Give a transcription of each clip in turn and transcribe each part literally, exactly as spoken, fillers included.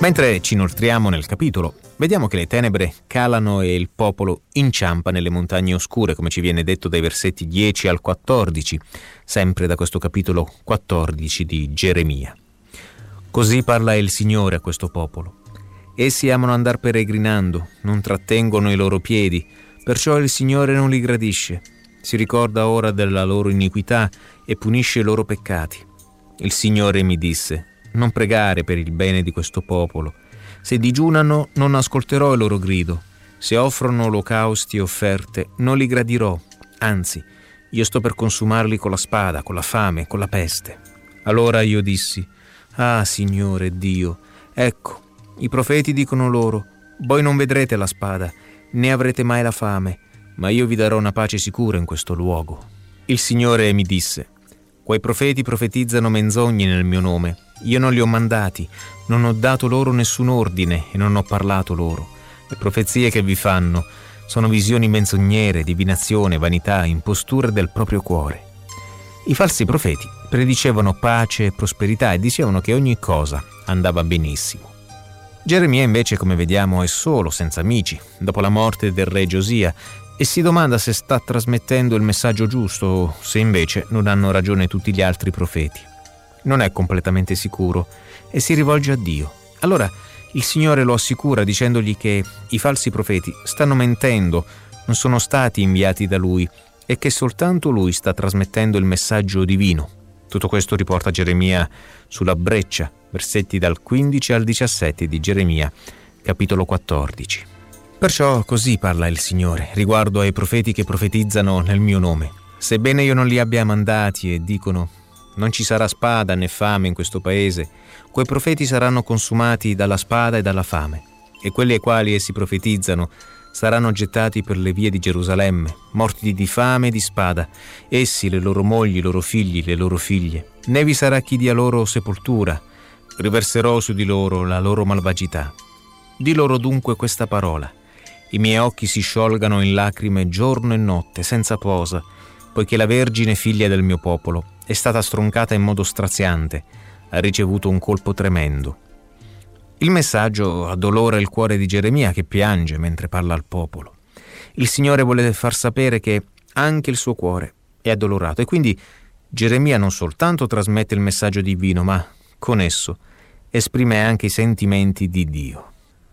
Mentre ci inoltriamo nel capitolo, vediamo che le tenebre calano e il popolo inciampa nelle montagne oscure, come ci viene detto dai versetti dieci al quattordici, sempre da questo capitolo quattordici di Geremia. Così parla il Signore a questo popolo. Essi amano andar peregrinando, non trattengono i loro piedi, perciò il Signore non li gradisce. Si ricorda ora della loro iniquità e punisce i loro peccati. Il Signore mi disse: non pregare per il bene di questo popolo. Se digiunano, non ascolterò il loro grido. Se offrono olocausti e offerte, non li gradirò. Anzi, io sto per consumarli con la spada, con la fame, con la peste. Allora io dissi: ah, Signore Dio, ecco, i profeti dicono loro: voi non vedrete la spada, né avrete mai la fame, ma io vi darò una pace sicura in questo luogo. Il Signore mi disse: quei profeti profetizzano menzogne nel mio nome. Io non li ho mandati, non ho dato loro nessun ordine e non ho parlato loro. Le profezie che vi fanno sono visioni menzognere, divinazione, vanità, imposture del proprio cuore. I falsi profeti predicevano pace e prosperità e dicevano che ogni cosa andava benissimo. Geremia invece, come vediamo, è solo, senza amici, dopo la morte del re Giosia, e si domanda se sta trasmettendo il messaggio giusto o se invece non hanno ragione tutti gli altri profeti. Non è completamente sicuro e si rivolge a Dio. Allora il Signore lo assicura dicendogli che i falsi profeti stanno mentendo, non sono stati inviati da Lui e che soltanto Lui sta trasmettendo il messaggio divino. Tutto questo riporta Geremia sulla breccia, versetti dal quindici al diciassette di Geremia, capitolo quattordici. Perciò così parla il Signore riguardo ai profeti che profetizzano nel mio nome. Sebbene io non li abbia mandati e dicono: non ci sarà spada né fame in questo paese, quei profeti saranno consumati dalla spada e dalla fame, e quelli ai quali essi profetizzano saranno gettati per le vie di Gerusalemme, morti di fame e di spada, essi, le loro mogli, i loro figli, le loro figlie. Né vi sarà chi dia loro sepoltura, riverserò su di loro la loro malvagità. Di loro dunque questa parola: i miei occhi si sciolgano in lacrime giorno e notte, senza posa, poiché la vergine figlia del mio popolo è stata stroncata in modo straziante, ha ricevuto un colpo tremendo. Il messaggio addolora il cuore di Geremia, che piange mentre parla al popolo. Il Signore vuole far sapere che anche il suo cuore è addolorato, e quindi Geremia non soltanto trasmette il messaggio divino, ma con esso esprime anche i sentimenti di Dio.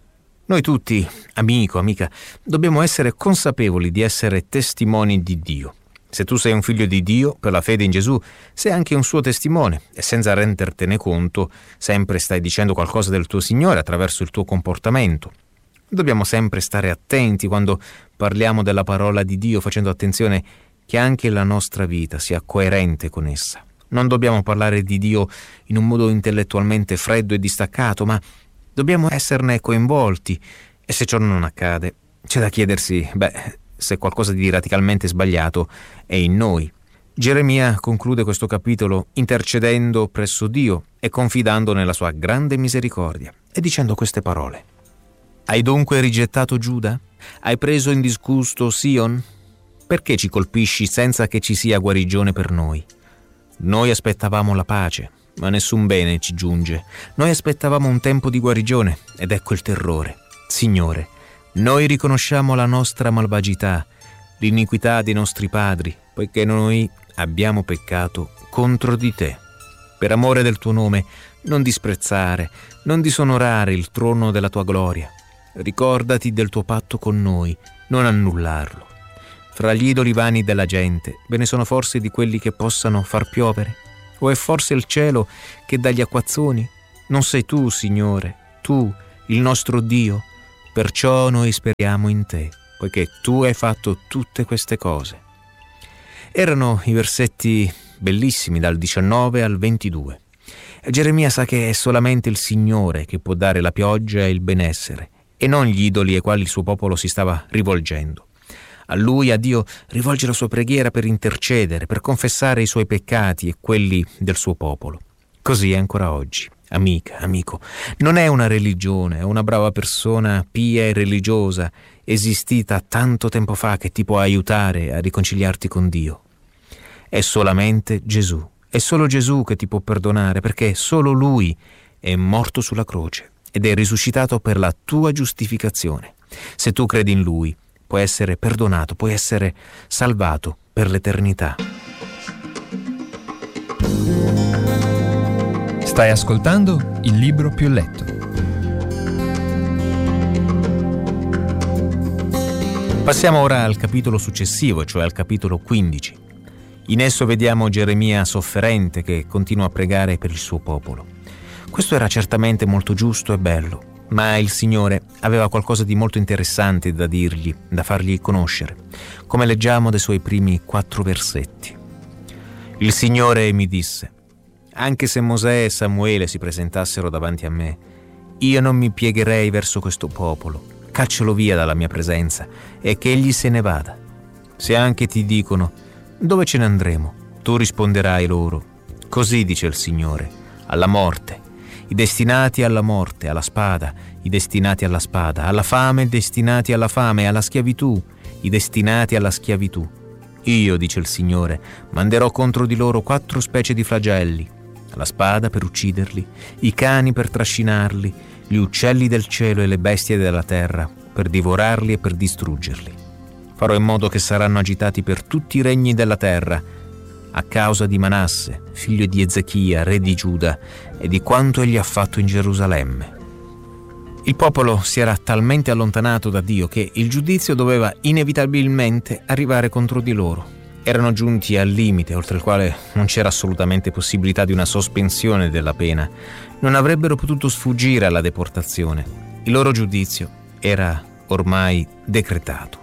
Noi tutti, amico, amica, dobbiamo essere consapevoli di essere testimoni di Dio. Se tu sei un figlio di Dio, per la fede in Gesù, sei anche un suo testimone, e senza rendertene conto, sempre stai dicendo qualcosa del tuo Signore attraverso il tuo comportamento. Dobbiamo sempre stare attenti quando parliamo della parola di Dio, facendo attenzione che anche la nostra vita sia coerente con essa. Non dobbiamo parlare di Dio in un modo intellettualmente freddo e distaccato, ma dobbiamo esserne coinvolti, e se ciò non accade, c'è da chiedersi, beh, se qualcosa di radicalmente sbagliato è in noi. Geremia conclude questo capitolo intercedendo presso Dio e confidando nella sua grande misericordia e dicendo queste parole: hai dunque rigettato Giuda? Hai preso in disgusto Sion? Perché ci colpisci senza che ci sia guarigione per noi? Noi aspettavamo la pace, ma nessun bene ci giunge. Noi aspettavamo un tempo di guarigione, ed ecco il terrore. Signore, noi riconosciamo la nostra malvagità, l'iniquità dei nostri padri, poiché noi abbiamo peccato contro di te. Per amore del tuo nome, non disprezzare, non disonorare il trono della tua gloria. Ricordati del tuo patto con noi, non annullarlo. Fra gli idoli vani della gente, ve ne sono forse di quelli che possano far piovere? O è forse il cielo che dà gli acquazzoni? Non sei tu, Signore, tu, il nostro Dio? Perciò noi speriamo in te, poiché tu hai fatto tutte queste cose. Erano i versetti bellissimi dal diciannove al ventidue. Geremia sa che è solamente il Signore che può dare la pioggia e il benessere, e non gli idoli ai quali il suo popolo si stava rivolgendo. A lui, a Dio, rivolge la sua preghiera per intercedere, per confessare i suoi peccati e quelli del suo popolo. Così è ancora oggi. Amica, amico, non è una religione, è una brava persona pia e religiosa, esistita tanto tempo fa, che ti può aiutare a riconciliarti con Dio. È solamente Gesù, è solo Gesù che ti può perdonare, perché solo Lui è morto sulla croce ed è risuscitato per la tua giustificazione. Se tu credi in Lui, puoi essere perdonato, puoi essere salvato per l'eternità. Stai ascoltando Il Libro Più Letto. Passiamo ora al capitolo successivo, cioè al capitolo quindici. In esso vediamo Geremia sofferente che continua a pregare per il suo popolo. Questo era certamente molto giusto e bello, ma il Signore aveva qualcosa di molto interessante da dirgli, da fargli conoscere, come leggiamo dai suoi primi quattro versetti. Il Signore mi disse: anche se Mosè e Samuele si presentassero davanti a me, io non mi piegherei verso questo popolo. Caccialo via dalla mia presenza e che egli se ne vada. Se anche ti dicono: dove ce ne andremo? Tu risponderai loro: così dice il Signore, alla morte, i destinati alla morte, alla spada, i destinati alla spada, alla fame, i destinati alla fame, alla schiavitù, i destinati alla schiavitù. Io, dice il Signore, manderò contro di loro quattro specie di flagelli: la spada per ucciderli, i cani per trascinarli, gli uccelli del cielo e le bestie della terra per divorarli e per distruggerli. Farò in modo che saranno agitati per tutti i regni della terra a causa di Manasse, figlio di Ezechia, re di Giuda, e di quanto egli ha fatto in Gerusalemme. Il popolo si era talmente allontanato da Dio che il giudizio doveva inevitabilmente arrivare contro di loro. Erano giunti al limite oltre il quale non c'era assolutamente possibilità di una sospensione della pena. Non avrebbero potuto sfuggire alla deportazione. Il loro giudizio era ormai decretato.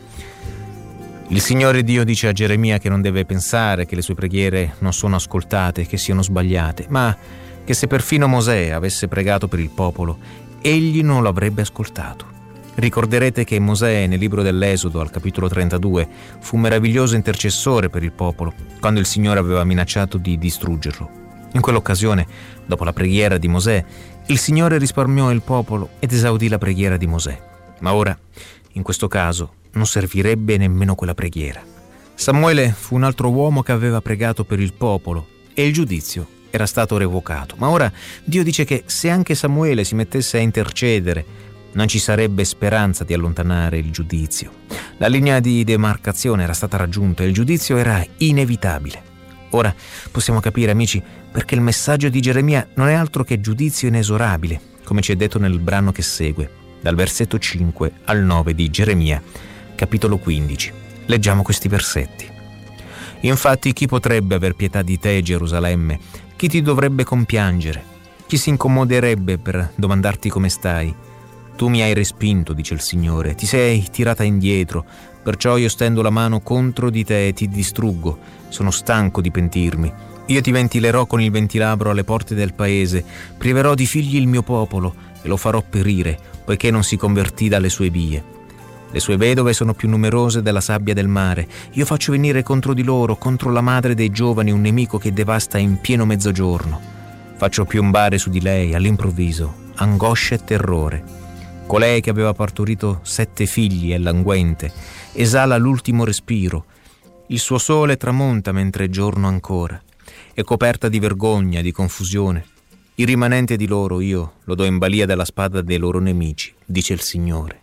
Il Signore Dio dice a Geremia che non deve pensare che le sue preghiere non sono ascoltate, che siano sbagliate, ma che se perfino Mosè avesse pregato per il popolo, egli non lo avrebbe ascoltato. Ricorderete che Mosè, nel libro dell'Esodo, al capitolo trentadue, fu un meraviglioso intercessore per il popolo, quando il Signore aveva minacciato di distruggerlo. In quell'occasione, dopo la preghiera di Mosè, il Signore risparmiò il popolo ed esaudì la preghiera di Mosè. Ma ora, in questo caso, non servirebbe nemmeno quella preghiera. Samuele fu un altro uomo che aveva pregato per il popolo e il giudizio era stato revocato. Ma ora Dio dice che se anche Samuele si mettesse a intercedere, non ci sarebbe speranza di allontanare il giudizio. La linea di demarcazione era stata raggiunta e il giudizio era inevitabile. Ora possiamo capire, amici, perché il messaggio di Geremia non è altro che giudizio inesorabile, come ci è detto nel brano che segue, dal versetto cinque al nove di Geremia, capitolo quindici. Leggiamo questi versetti. Infatti, chi potrebbe aver pietà di te, Gerusalemme? Chi ti dovrebbe compiangere? Chi si incomoderebbe per domandarti come stai? Tu mi hai respinto, dice il Signore, ti sei tirata indietro, perciò io stendo la mano contro di te e ti distruggo. Sono stanco di pentirmi. Io ti ventilerò con il ventilabro alle porte del paese, priverò di figli il mio popolo e lo farò perire, poiché non si convertì dalle sue vie. Le sue vedove sono più numerose della sabbia del mare. Io faccio venire contro di loro, contro la madre dei giovani, un nemico che devasta in pieno mezzogiorno. Faccio piombare su di lei, all'improvviso, angoscia e terrore. Colei che aveva partorito sette figli è languente, esala l'ultimo respiro. Il suo sole tramonta mentre è giorno ancora. È coperta di vergogna, di confusione. Il rimanente di loro io lo do in balia della spada dei loro nemici, dice il Signore.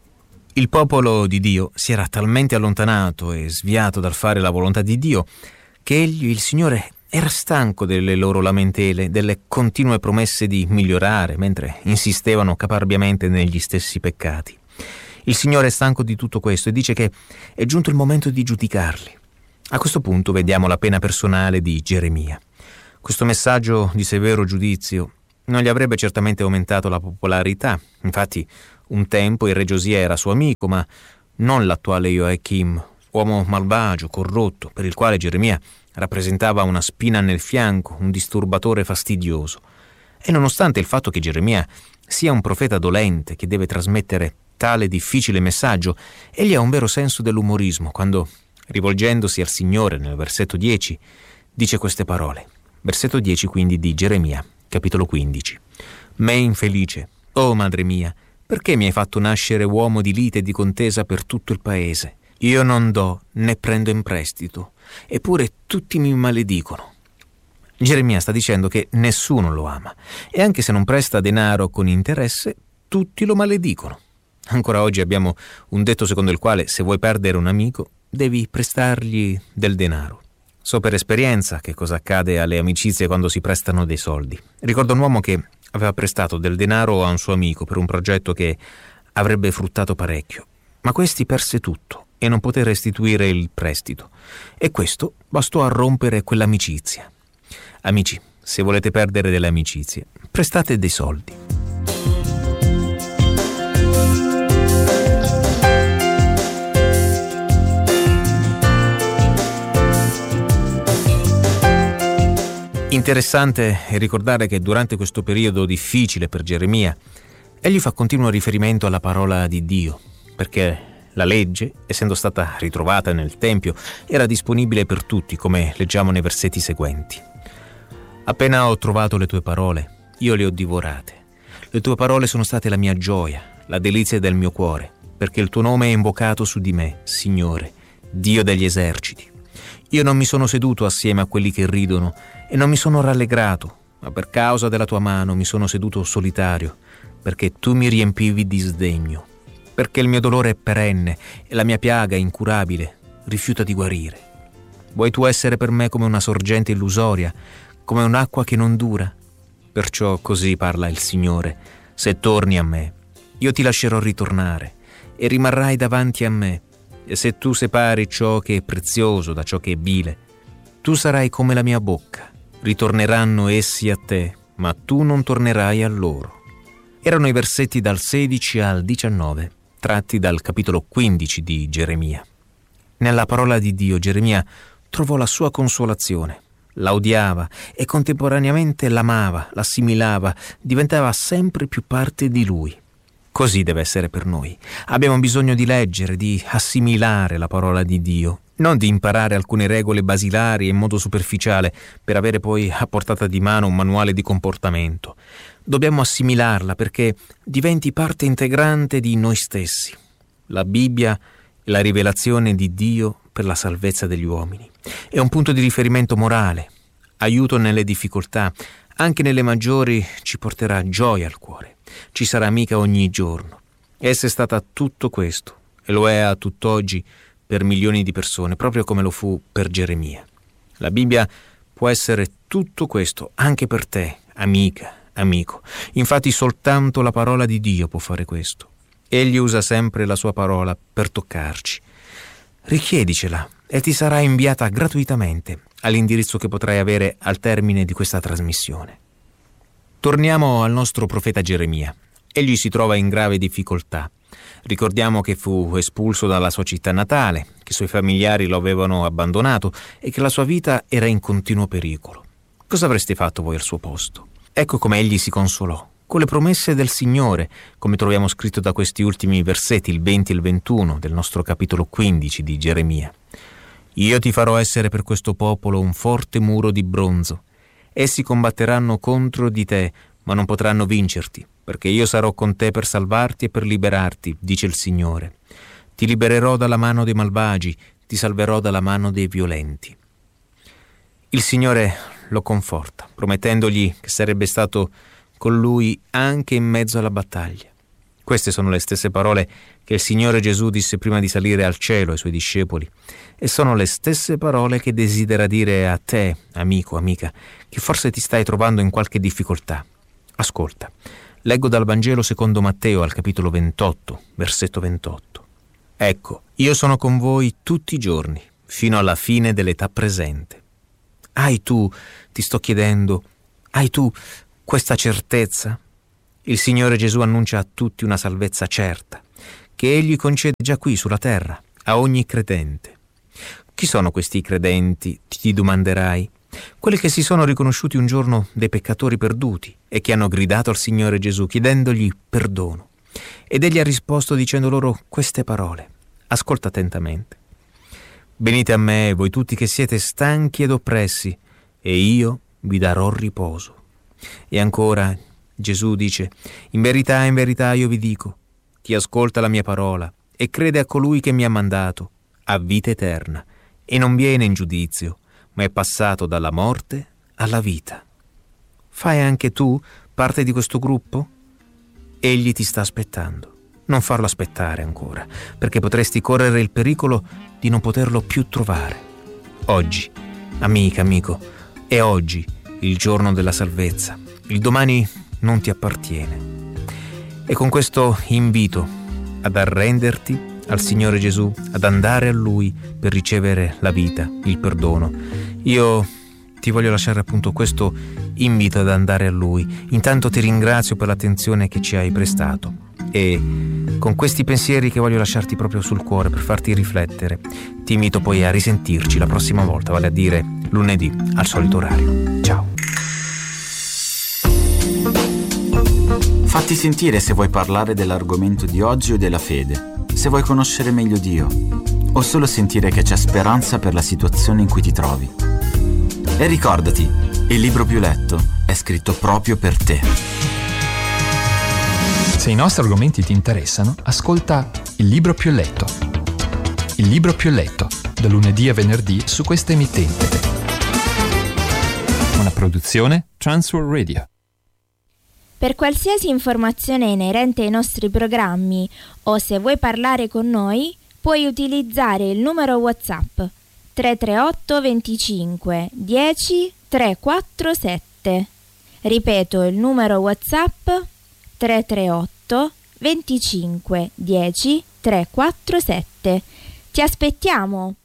Il popolo di Dio si era talmente allontanato e sviato dal fare la volontà di Dio che egli, il Signore, era stanco delle loro lamentele, delle continue promesse di migliorare, mentre insistevano caparbiamente negli stessi peccati. Il Signore è stanco di tutto questo e dice che è giunto il momento di giudicarli. A questo punto vediamo la pena personale di Geremia. Questo messaggio di severo giudizio non gli avrebbe certamente aumentato la popolarità. Infatti, un tempo il re Giosia era suo amico, ma non l'attuale Joachim, uomo malvagio, corrotto, per il quale Geremia rappresentava una spina nel fianco, un disturbatore fastidioso. E nonostante il fatto che Geremia sia un profeta dolente che deve trasmettere tale difficile messaggio, egli ha un vero senso dell'umorismo quando, rivolgendosi al Signore nel versetto dieci, dice queste parole. Versetto dieci quindi di Geremia, capitolo quindici. Me infelice, oh madre mia, perché mi hai fatto nascere uomo di lite e di contesa per tutto il paese? Io non do né prendo in prestito, eppure tutti mi maledicono. Geremia sta dicendo che nessuno lo ama e anche se non presta denaro con interesse, tutti lo maledicono. Ancora oggi abbiamo un detto secondo il quale se vuoi perdere un amico devi prestargli del denaro. So per esperienza che cosa accade alle amicizie quando si prestano dei soldi. Ricordo un uomo che aveva prestato del denaro a un suo amico per un progetto che avrebbe fruttato parecchio, ma questi perse tutto e non poté restituire il prestito e questo bastò a rompere quell'amicizia. Amici, se volete perdere delle amicizie, prestate dei soldi. Interessante è ricordare che durante questo periodo difficile per Geremia, egli fa continuo riferimento alla parola di Dio, perché la legge, essendo stata ritrovata nel Tempio, era disponibile per tutti, come leggiamo nei versetti seguenti. Appena ho trovato le tue parole, io le ho divorate. Le tue parole sono state la mia gioia, la delizia del mio cuore, perché il tuo nome è invocato su di me, Signore, Dio degli eserciti. Io non mi sono seduto assieme a quelli che ridono e non mi sono rallegrato, ma per causa della tua mano mi sono seduto solitario, perché tu mi riempivi di sdegno, perché il mio dolore è perenne e la mia piaga incurabile rifiuta di guarire. Vuoi tu essere per me come una sorgente illusoria, come un'acqua che non dura? Perciò così parla il Signore: se torni a me, io ti lascerò ritornare e rimarrai davanti a me, e se tu separi ciò che è prezioso da ciò che è vile, tu sarai come la mia bocca. Ritorneranno essi a te, ma tu non tornerai a loro. Erano i versetti dal sedici al diciannove, tratti dal capitolo quindici di Geremia. Nella parola di Dio Geremia trovò la sua consolazione, la odiava e contemporaneamente l'amava, l'assimilava, diventava sempre più parte di lui. Così deve essere per noi. Abbiamo bisogno di leggere, di assimilare la parola di Dio, non di imparare alcune regole basilari in modo superficiale per avere poi a portata di mano un manuale di comportamento. Dobbiamo assimilarla perché diventi parte integrante di noi stessi. La Bibbia è la rivelazione di Dio per la salvezza degli uomini. È un punto di riferimento morale, aiuto nelle difficoltà, anche nelle maggiori ci porterà gioia al cuore. Ci sarà amica ogni giorno. Essa è stata tutto questo e lo è a tutt'oggi per milioni di persone, proprio come lo fu per Geremia. La Bibbia può essere tutto questo anche per te, amica, amico. Infatti soltanto la parola di Dio può fare questo. Egli usa sempre la sua parola per toccarci. Richiedicela e ti sarà inviata gratuitamente all'indirizzo che potrai avere al termine di questa trasmissione. Torniamo al nostro profeta Geremia. Egli si trova in grave difficoltà. Ricordiamo che fu espulso dalla sua città natale, che i suoi familiari lo avevano abbandonato e che la sua vita era in continuo pericolo. Cosa avreste fatto voi al suo posto? Ecco come egli si consolò, con le promesse del Signore, come troviamo scritto da questi ultimi versetti, il venti e il ventuno del nostro capitolo quindici di Geremia. Io ti farò essere per questo popolo un forte muro di bronzo. Essi combatteranno contro di te, ma non potranno vincerti, perché io sarò con te per salvarti e per liberarti, dice il Signore. Ti libererò dalla mano dei malvagi, ti salverò dalla mano dei violenti. Il Signore lo conforta, promettendogli che sarebbe stato con lui anche in mezzo alla battaglia. Queste sono le stesse parole che il Signore Gesù disse prima di salire al cielo ai suoi discepoli e sono le stesse parole che desidera dire a te, amico, amica, che forse ti stai trovando in qualche difficoltà. Ascolta, leggo dal Vangelo secondo Matteo al capitolo ventotto, versetto ventotto. Ecco, io sono con voi tutti i giorni, fino alla fine dell'età presente. Hai tu, ti sto chiedendo, hai tu questa certezza? Il Signore Gesù annuncia a tutti una salvezza certa, che Egli concede già qui sulla terra, a ogni credente. Chi sono questi credenti, ti domanderai? Quelli che si sono riconosciuti un giorno dei peccatori perduti e che hanno gridato al Signore Gesù chiedendogli perdono. Ed Egli ha risposto dicendo loro queste parole. Ascolta attentamente. Venite a me, voi tutti che siete stanchi ed oppressi, e io vi darò riposo. E ancora Gesù dice, in verità, in verità io vi dico, chi ascolta la mia parola e crede a colui che mi ha mandato, ha vita eterna, e non viene in giudizio, ma è passato dalla morte alla vita. Fai anche tu parte di questo gruppo? Egli ti sta aspettando. Non farlo aspettare ancora, perché potresti correre il pericolo di non poterlo più trovare. Oggi, amica, amico, è oggi il giorno della salvezza. Il domani non ti appartiene. E con questo invito ad arrenderti al Signore Gesù, ad andare a Lui per ricevere la vita, il perdono, io ti voglio lasciare appunto questo invito ad andare a Lui. Intanto ti ringrazio per l'attenzione che ci hai prestato e con questi pensieri che voglio lasciarti proprio sul cuore per farti riflettere, ti invito poi a risentirci la prossima volta, vale a dire lunedì al solito orario. Ciao. Fatti sentire se vuoi parlare dell'argomento di oggi o della fede, se vuoi conoscere meglio Dio o solo sentire che c'è speranza per la situazione in cui ti trovi. E ricordati, il libro più letto è scritto proprio per te. Se i nostri argomenti ti interessano, ascolta Il libro più letto. Il libro più letto, da lunedì a venerdì su questa emittente. Una produzione Transworld Radio. Per qualsiasi informazione inerente ai nostri programmi o se vuoi parlare con noi, puoi utilizzare il numero WhatsApp tre tre otto venticinque dieci trecentoquarantasette. Ripeto il numero WhatsApp tre tre otto venticinque dieci trecentoquarantasette. Ti aspettiamo!